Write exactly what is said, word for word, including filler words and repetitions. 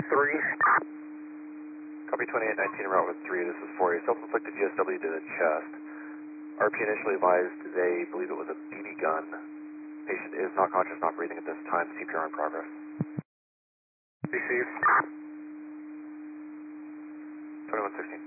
three. Copy twenty-eight nineteen, route with three. This is four. A self-inflicted G S W to the chest. R P initially advised they believe it was a B B gun. Patient is not conscious, not breathing at this time. C P R in progress. Received. twenty-one sixteen.